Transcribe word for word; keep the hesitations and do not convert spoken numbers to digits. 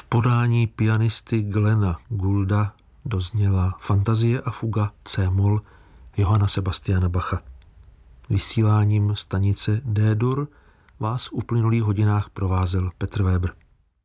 podání pianisty Glena Goulda dozněla fantazie a fuga C-moll Johanna Sebastiana Bacha. Vysíláním stanice D-dur vás v uplynulých hodinách provázel Petr Weber.